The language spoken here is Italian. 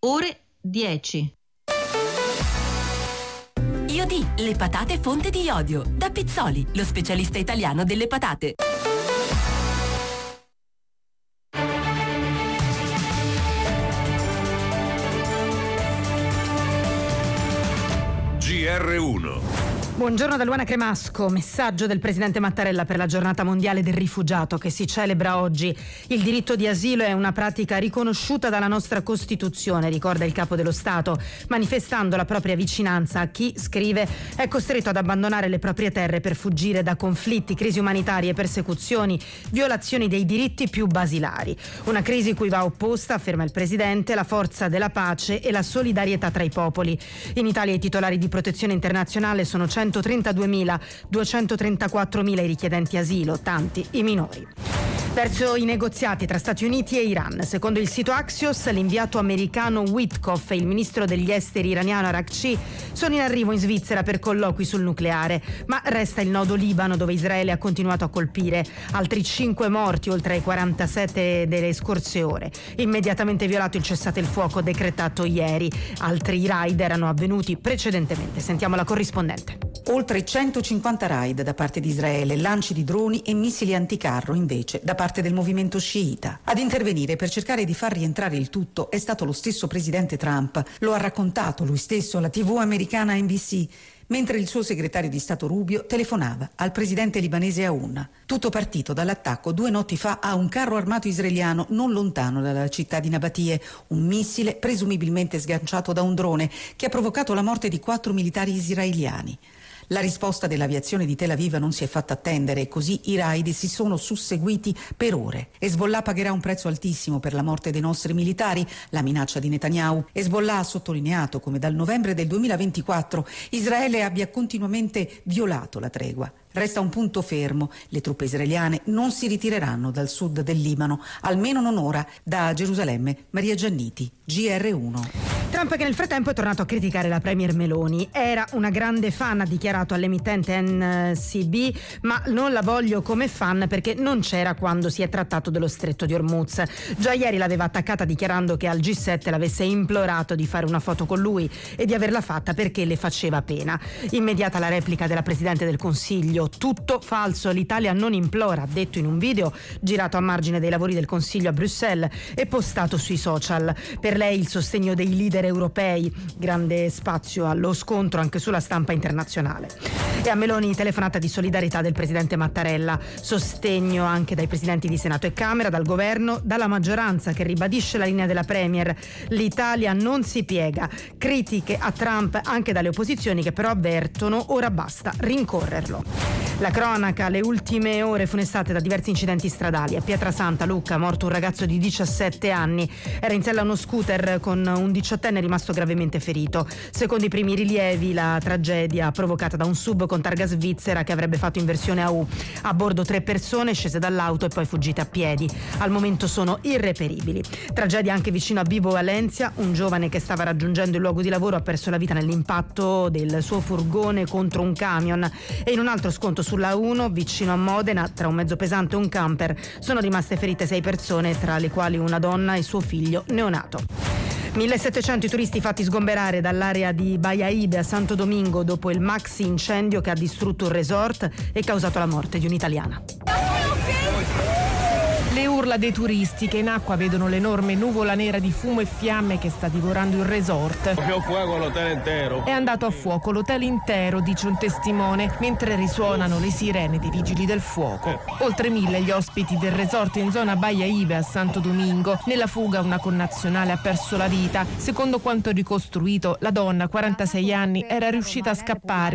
ore 10. Iodi, le patate fonte di iodio. Da Pizzoli, lo specialista italiano delle patate. GR1. Buongiorno da Luana Cremasco. Messaggio del presidente Mattarella per la giornata mondiale del rifugiato che si celebra oggi. Il diritto di asilo è una pratica riconosciuta dalla nostra Costituzione, ricorda il capo dello Stato, manifestando la propria vicinanza a chi, scrive, è costretto ad abbandonare le proprie terre per fuggire da conflitti, crisi umanitarie, persecuzioni, violazioni dei diritti più basilari. Una crisi cui va opposta, afferma il presidente, la forza della pace e la solidarietà tra i popoli. In Italia i titolari di protezione internazionale sono 132.000, 234.000 i richiedenti asilo, tanti i minori. Verso i negoziati tra Stati Uniti e Iran. Secondo il sito Axios, l'inviato americano Witkoff e il ministro degli esteri iraniano Araghchi sono in arrivo in Svizzera per colloqui sul nucleare, ma resta il nodo Libano, dove Israele ha continuato a colpire. Altri 5 morti oltre ai 47 delle scorse ore. Immediatamente violato il cessate il fuoco decretato ieri. Altri raid erano avvenuti precedentemente. Sentiamo la corrispondente. Oltre 150 raid da parte di Israele, lanci di droni e missili anticarro invece da parte del movimento sciita. Ad intervenire per cercare di far rientrare il tutto è stato lo stesso presidente Trump. Lo ha raccontato lui stesso alla TV americana NBC, mentre il suo segretario di Stato Rubio telefonava al presidente libanese Aoun. Tutto partito dall'attacco 2 notti fa a un carro armato israeliano non lontano dalla città di Nabatie, un missile presumibilmente sganciato da un drone che ha provocato la morte di 4 militari israeliani. La risposta dell'aviazione di Tel Aviv non si è fatta attendere e così i raid si sono susseguiti per ore. Hezbollah pagherà un prezzo altissimo per la morte dei nostri militari, la minaccia di Netanyahu. Hezbollah ha sottolineato come dal novembre del 2024 Israele abbia continuamente violato la tregua. Resta un punto fermo: le truppe israeliane non si ritireranno dal sud del Libano, almeno non ora. Da Gerusalemme, Maria Gianniti, GR1. Trump, che nel frattempo è tornato a criticare la premier Meloni. Era una grande fan, ha dichiarato all'emittente NCB, ma non la voglio come fan perché non c'era quando si è trattato dello stretto di Hormuz. Già ieri l'aveva attaccata dichiarando che al G7 l'avesse implorato di fare una foto con lui e di averla fatta perché le faceva pena. Immediata la replica della Presidente del Consiglio: tutto falso, l'Italia non implora, ha detto in un video girato a margine dei lavori del Consiglio a Bruxelles e postato sui social. Per lei il sostegno dei leader europei, grande spazio allo scontro anche sulla stampa internazionale. E a Meloni telefonata di solidarietà del presidente Mattarella, sostegno anche dai presidenti di Senato e Camera, dal governo, dalla maggioranza che ribadisce la linea della premier: l'Italia non si piega. Critiche a Trump anche dalle opposizioni che però avvertono ora basta rincorrerlo. La cronaca, le ultime ore funestate da diversi incidenti stradali. A Pietrasanta, Lucca, morto un ragazzo di 17 anni. Era in sella a uno scooter con un 18enne rimasto gravemente ferito. Secondo i primi rilievi, la tragedia provocata da un sub con targa svizzera che avrebbe fatto inversione a U. A bordo 3 persone scese dall'auto e poi fuggite a piedi. Al momento sono irreperibili. Tragedia anche vicino a Vibo Valencia. Un giovane che stava raggiungendo il luogo di lavoro ha perso la vita nell'impatto del suo furgone contro un camion. E in un altro sconto sulla 1 vicino a Modena, tra un mezzo pesante e un camper, sono rimaste ferite 6 persone, tra le quali una donna e suo figlio neonato. 1700 i turisti fatti sgomberare dall'area di Baia Ibe a Santo Domingo dopo il maxi incendio che ha distrutto un resort e causato la morte di un'italiana. Le urla dei turisti che in acqua vedono l'enorme nuvola nera di fumo e fiamme che sta divorando il resort. È andato a fuoco l'hotel intero, dice un testimone, mentre risuonano le sirene dei vigili del fuoco. Oltre 1000 gli ospiti del resort in zona Baia Ibe a Santo Domingo. Nella fuga una connazionale ha perso la vita. Secondo quanto ricostruito, la donna, 46 anni, era riuscita a scappare